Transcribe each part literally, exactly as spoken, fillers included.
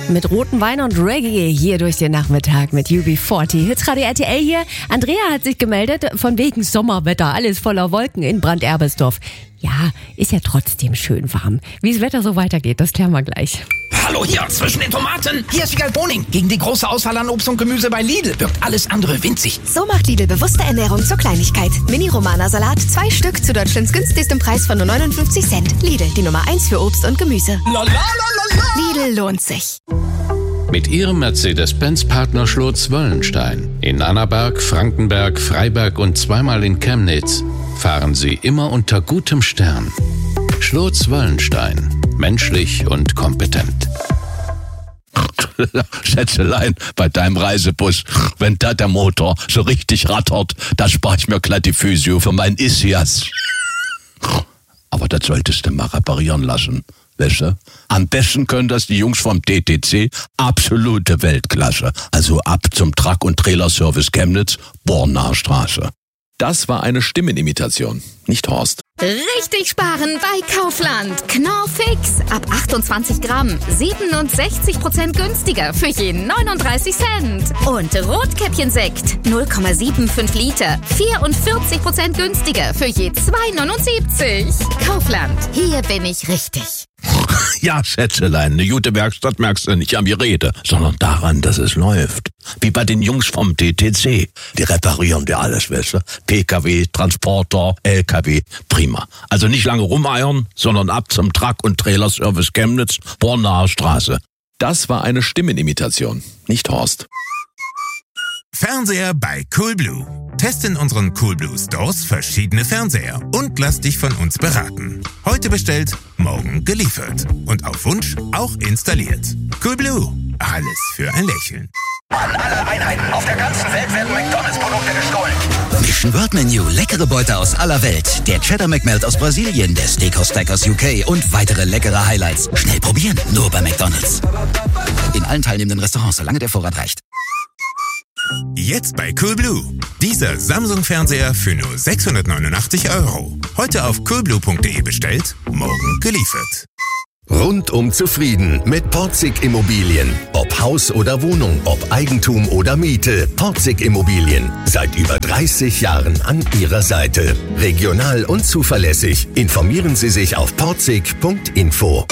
Mit rotem Wein und Reggae hier durch den Nachmittag mit U B vierzig. Hitradio R T L hier. Andrea hat sich gemeldet von wegen Sommerwetter. Alles voller Wolken in Brand-Erbelsdorf. Ja, ist ja trotzdem schön warm. Wie das Wetter so weitergeht, das klären wir gleich. Hallo hier, zwischen den Tomaten. Hier ist Wiegald Boning. Gegen die große Auswahl an Obst und Gemüse bei Lidl wirkt alles andere winzig. So macht Lidl bewusste Ernährung zur Kleinigkeit. Mini-Romana-Salat, zwei Stück zu Deutschlands günstigstem Preis von nur neunundfünfzig Cent. Lidl, die Nummer eins für Obst und Gemüse. La, la, la, la, la. Lidl lohnt sich. Mit ihrem Mercedes-Benz-Partner Schlotz-Wöllenstein in Annaberg, Frankenberg, Freiberg und zweimal in Chemnitz fahren Sie immer unter gutem Stern. Schlotz-Wöllenstein. Menschlich und kompetent. Schätzelein, bei deinem Reisebus, wenn da der Motor so richtig rattert, da spare ich mir glatt die Physio für meinen Isias. Aber das solltest du mal reparieren lassen, weißt du? Am besten können das die Jungs vom T T C, absolute Weltklasse. Also ab zum Truck- und Trailerservice Chemnitz, Bornaer Straße. Das war eine Stimmenimitation, nicht Horst. Richtig sparen bei Kaufland. Knorr-Fix. Ab achtundzwanzig Gramm. siebenundsechzig Prozent günstiger für je neununddreißig Cent. Und Rotkäppchensekt. null Komma fünfundsiebzig Liter. vierundvierzig Prozent günstiger für je zwei neunundsiebzig. Kaufland. Hier bin ich richtig. Ja, Schätzelein, eine gute Werkstatt merkst du nicht an die Rede, sondern daran, dass es läuft. Wie bei den Jungs vom T T C. Die reparieren dir alles, weißt du? P K W, Transporter, L K W, prima. Also nicht lange rumeiern, sondern ab zum Truck- und Trailerservice Chemnitz, Bornaer Straße. Das war eine Stimmenimitation, nicht Horst. Fernseher bei Coolblue. Test in unseren Coolblue Stores verschiedene Fernseher und lass dich von uns beraten. Heute bestellt, morgen geliefert. Und auf Wunsch auch installiert. Coolblue. Alles für ein Lächeln. An alle Einheiten auf der ganzen Welt werden McDonalds-Produkte gestohlen. Mission World Menu, leckere Beute aus aller Welt. Der Cheddar McMelt aus Brasilien, der Steakhouse Stack aus U K und weitere leckere Highlights. Schnell probieren, nur bei McDonalds. In allen teilnehmenden Restaurants, solange der Vorrat reicht. Jetzt bei Coolblue. Dieser Samsung-Fernseher für nur sechshundertneunundachtzig Euro. Heute auf coolblue punkt de bestellt, morgen geliefert. Rundum zufrieden mit Porzig Immobilien. Ob Haus oder Wohnung, ob Eigentum oder Miete. Porzig Immobilien. Seit über dreißig Jahren an Ihrer Seite. Regional und zuverlässig. Informieren Sie sich auf porzig punkt info.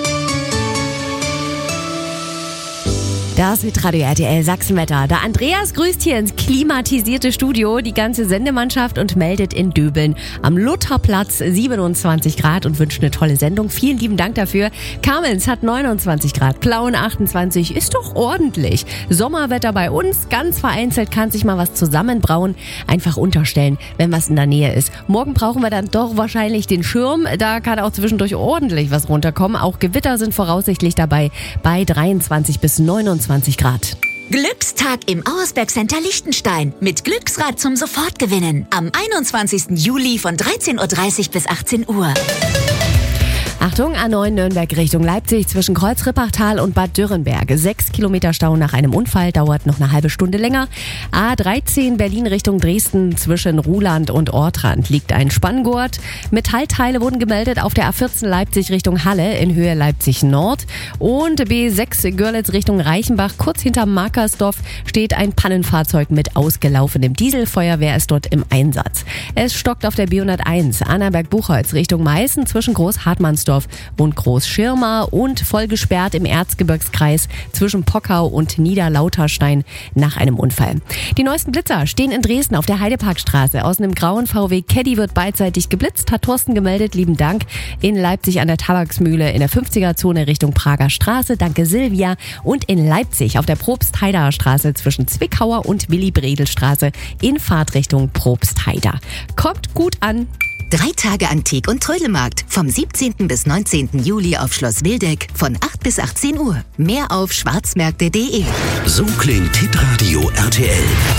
Das wird Radio R T L Sachsenwetter. Der Andreas grüßt hier ins klimatisierte Studio die ganze Sendemannschaft und meldet in Döbeln am Lutherplatz siebenundzwanzig Grad und wünscht eine tolle Sendung. Vielen lieben Dank dafür. Kamenz hat neunundzwanzig Grad, Plauen achtundzwanzig, ist doch ordentlich. Sommerwetter bei uns, ganz vereinzelt kann sich mal was zusammenbrauen. Einfach unterstellen, wenn was in der Nähe ist. Morgen brauchen wir dann doch wahrscheinlich den Schirm. Da kann auch zwischendurch ordentlich was runterkommen. Auch Gewitter sind voraussichtlich dabei bei dreiundzwanzig bis neunundzwanzig Grad. Glückstag im Auersberg Center Liechtenstein mit Glücksrad zum Sofortgewinnen am einundzwanzigsten Juli von dreizehn Uhr dreißig bis achtzehn Uhr. Achtung, A neun Nürnberg Richtung Leipzig zwischen Kreuz-Rippachtal und Bad Dürrenberg. Sechs Kilometer Stau nach einem Unfall, dauert noch eine halbe Stunde länger. A dreizehn Berlin Richtung Dresden zwischen Ruhland und Ortrand liegt ein Spanngurt. Metallteile wurden gemeldet auf der A vierzehn Leipzig Richtung Halle in Höhe Leipzig Nord. Und B sechs Görlitz Richtung Reichenbach, kurz hinter Markersdorf, steht ein Pannenfahrzeug mit ausgelaufenem Diesel. Feuerwehr ist dort im Einsatz. Es stockt auf der B hunderteins Annaberg-Buchholz Richtung Meißen zwischen Groß-Hartmannsdorf und Großschirma und voll gesperrt im Erzgebirgskreis zwischen Pockau und Niederlauterstein nach einem Unfall. Die neuesten Blitzer stehen in Dresden auf der Heideparkstraße. Aus einem grauen V W Caddy wird beidseitig geblitzt, hat Thorsten gemeldet, lieben Dank. In Leipzig an der Tabaksmühle in der fünfziger-Zone Richtung Prager Straße, danke Silvia. Und in Leipzig auf der Probstheider Straße zwischen Zwickauer und Willy-Bredel-Straße in Fahrtrichtung Probstheider. Kommt gut an! Drei Tage Antik- und Trödelmarkt vom siebzehnten bis neunzehnten Juli auf Schloss Wildeck von acht bis achtzehn Uhr. Mehr auf schwarzmärkte punkt de. So klingt Hitradio R T L.